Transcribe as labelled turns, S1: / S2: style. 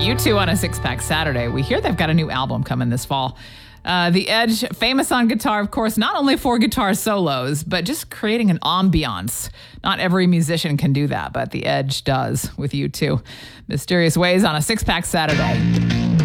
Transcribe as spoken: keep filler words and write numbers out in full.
S1: U two on a Six Pack Saturday. We hear they've got a new album coming this fall. Uh, The Edge, famous on guitar, of course, not only for guitar solos, but just creating an ambiance. Not every musician can do that, but The Edge does with U two. Mysterious Ways on a Six Pack Saturday.